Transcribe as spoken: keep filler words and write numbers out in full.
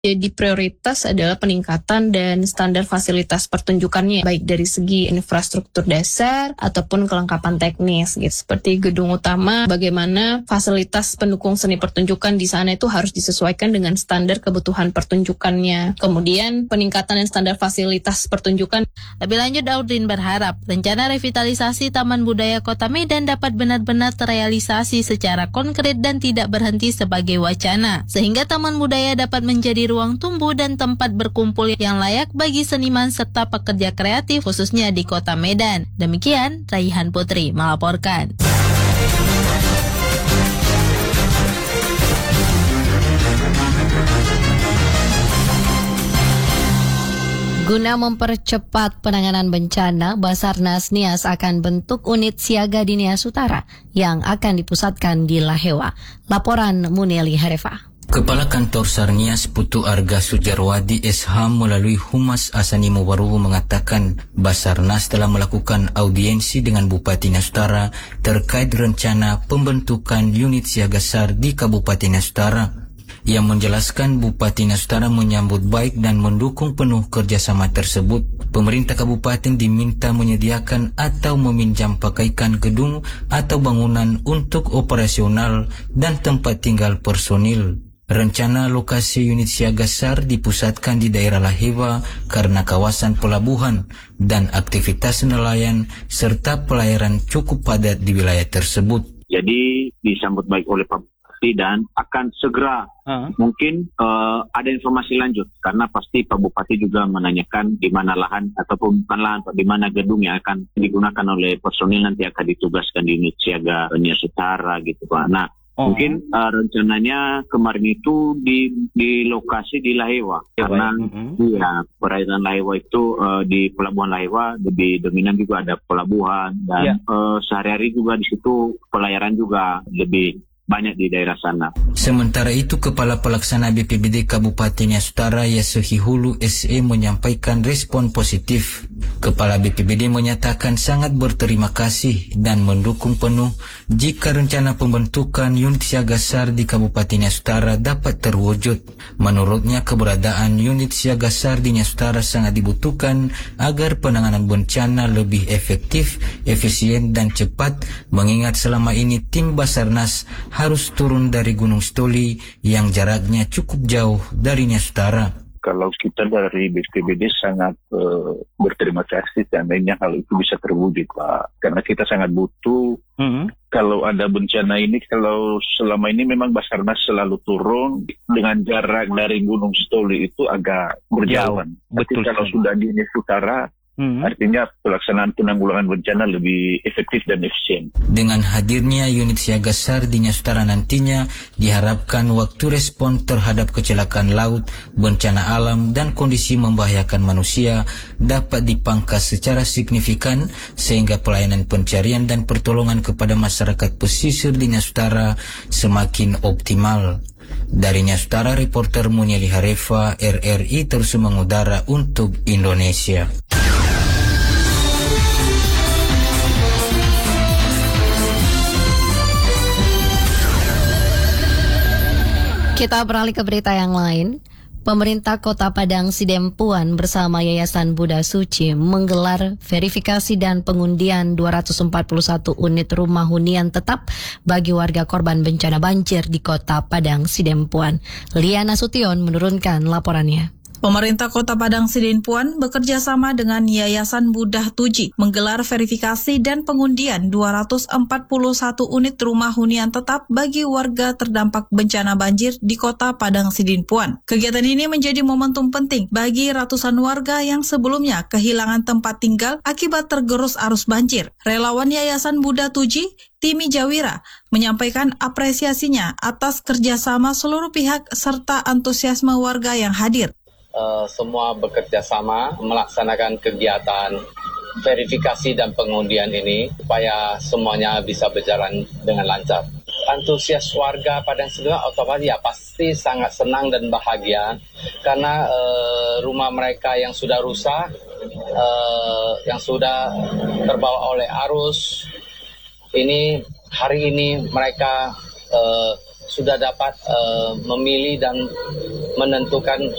Jadi prioritas adalah peningkatan dan standar fasilitas pertunjukannya, baik dari segi infrastruktur dasar ataupun kelengkapan teknis gitu. Seperti gedung utama, bagaimana fasilitas pendukung seni pertunjukan di sana itu harus disesuaikan dengan standar kebutuhan pertunjukannya. Kemudian peningkatan dan standar fasilitas pertunjukan. Lebih lanjut, Audin berharap rencana revitalisasi Taman Budaya Kota Medan dapat benar-benar terrealisasi secara konkret dan tidak berhenti sebagai wacana, sehingga Taman Budaya dapat menjadi ruang tumbuh dan tempat berkumpul yang layak bagi seniman serta pekerja kreatif khususnya di Kota Medan. Demikian, Raihan Putri melaporkan. Guna mempercepat penanganan bencana, Basarnas Nias akan bentuk unit siaga di Nias Utara yang akan dipusatkan di Lahewa. Laporan Muneli Harefa. Kepala Kantor Sarnias Putu Arga Sujarwadi S H melalui Humas Asani Mubaruhu mengatakan Basarnas telah melakukan audiensi dengan Bupati Nias Utara terkait rencana pembentukan unit siaga SAR di Kabupaten Nias Utara. Yang menjelaskan Bupati Nias Utara menyambut baik dan mendukung penuh kerjasama tersebut. Pemerintah kabupaten diminta menyediakan atau meminjam pakaikan gedung atau bangunan untuk operasional dan tempat tinggal personil. Rencana lokasi unit siaga SAR dipusatkan di daerah Lahewa karena kawasan pelabuhan dan aktivitas nelayan serta pelayaran cukup padat di wilayah tersebut. Jadi disambut baik oleh Pak Bupati dan akan segera uh. mungkin uh, ada informasi lanjut karena pasti Pak Bupati juga menanyakan di mana lahan ataupun bukan lahan, di mana gedung yang akan digunakan oleh personil nanti akan ditugaskan di unit siaga Nias Utara gitu Pak. Nah, Oh. Mungkin uh, rencananya kemarin itu di di lokasi di Lahewa karena mm-hmm. ya perairan Lahewa itu uh, di pelabuhan Lahewa lebih dominan juga ada pelabuhan dan yeah. uh, sehari-hari juga di situ pelayaran juga lebih banyak di daerah sana. Sementara itu, Kepala Pelaksana B P B D Kabupaten Nias Utara Yasuhi Hulu S E menyampaikan respon positif. Kepala B P B D menyatakan sangat berterima kasih dan mendukung penuh jika rencana pembentukan unit siaga SAR di Kabupaten Nias Utara dapat terwujud. Menurutnya, keberadaan unit siaga SAR di Nias Utara sangat dibutuhkan agar penanganan bencana lebih efektif, efisien dan cepat, mengingat selama ini tim Basarnas harus turun dari Gunung Stoli yang jaraknya cukup jauh dari Nias Utara. Kalau kita dari B P B D sangat uh, berterima kasih seandainya hal itu bisa terwujud, Pak. Karena kita sangat butuh. Mm-hmm. Kalau ada bencana ini, kalau selama ini memang Basarnas selalu turun dengan jarak dari Gunung Stoli itu agak berjauhan. Tapi kalau sudah di Nias Utara, Hmm. artinya pelaksanaan penanggulangan bencana lebih efektif dan efisien. Dengan hadirnya unit siaga SAR di Nias Utara nantinya diharapkan waktu respon terhadap kecelakaan laut, bencana alam dan kondisi membahayakan manusia dapat dipangkas secara signifikan sehingga pelayanan pencarian dan pertolongan kepada masyarakat pesisir di Nias Utara semakin optimal. Dari Nias Utara, reporter Muneli Harefa R R I terus mengudara untuk Indonesia. Kita beralih ke berita yang lain. Pemerintah Kota Padang Sidempuan bersama Yayasan Buddha Suci menggelar verifikasi dan pengundian dua ratus empat puluh satu unit rumah hunian tetap bagi warga korban bencana banjir di Kota Padang Sidempuan. Liana Sution menurunkan laporannya. Pemerintah Kota Padang Sidempuan bekerja sama dengan Yayasan Buddha Tuji menggelar verifikasi dan pengundian dua ratus empat puluh satu unit rumah hunian tetap bagi warga terdampak bencana banjir di Kota Padang Sidempuan. Kegiatan ini menjadi momentum penting bagi ratusan warga yang sebelumnya kehilangan tempat tinggal akibat tergerus arus banjir. Relawan Yayasan Buddha Tuji, Timi Jawira, menyampaikan apresiasinya atas kerjasama seluruh pihak serta antusiasme warga yang hadir. Uh, semua bekerja sama melaksanakan kegiatan verifikasi dan pengundian ini supaya semuanya bisa berjalan dengan lancar. Antusias warga Padang Sidempuan otomatis ya pasti sangat senang dan bahagia karena uh, rumah mereka yang sudah rusak, uh, yang sudah terbawa oleh arus, ini hari ini mereka uh, sudah dapat uh, memilih dan menentukan